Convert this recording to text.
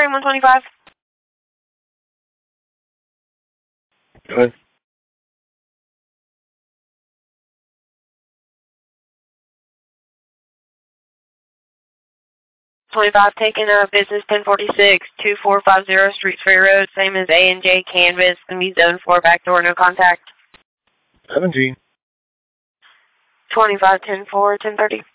frame 125. Go ahead. Taking a business 1046, 2450 Streets Ferry Road, same as A&J Canvas, gonna be zone 4, back door, no contact. 17. 25, 10-4, 1030.